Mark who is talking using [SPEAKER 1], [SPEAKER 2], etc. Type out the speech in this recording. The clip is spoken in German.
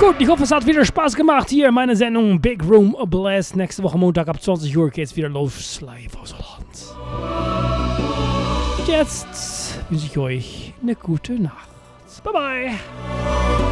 [SPEAKER 1] Gut, ich hoffe, es hat wieder Spaß gemacht hier in meiner Sendung Big Room Blast. Nächste Woche Montag ab 20 Uhr geht's wieder los, live aus Holland. Und jetzt wünsche ich euch eine gute Nacht. Bye bye.